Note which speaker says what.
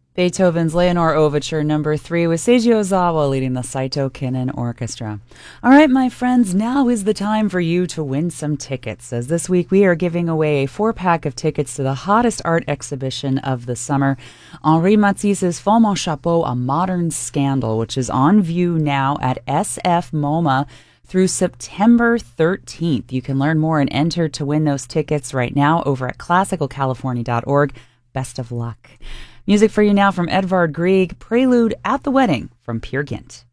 Speaker 1: Beethoven's Leonore Overture Number 3 with Seiji Ozawa leading the Saito Kinen Orchestra. All right, my friends, now is the time for you to win some tickets, as this week we are giving away a 4-pack of tickets to the hottest art exhibition of the summer, Henri Matisse's Femme en Chapeau, A Modern Scandal, which is on view now at SF MoMA through September 13th. You can learn more and enter to win those tickets right now over at classicalcalifornia.org. Best of luck. Music for you now from Edvard Grieg, Prelude at the Wedding from Peer Gynt.